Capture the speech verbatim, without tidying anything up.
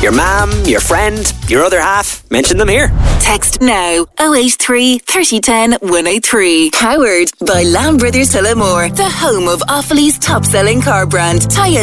Your mum, your friend, your other half, mention them here. Text now oh eight three, thirty ten, one oh three. Powered by Lamb Brothers Tullamore, the home of Offaly's top selling car brand, Toyota.